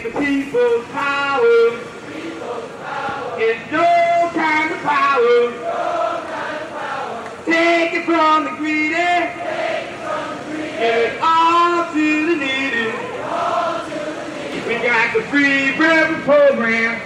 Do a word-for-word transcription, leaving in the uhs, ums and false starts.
the people's power. It's no time to power. Take it from the greedy. Give it all to the needy. We got the free breakfast program.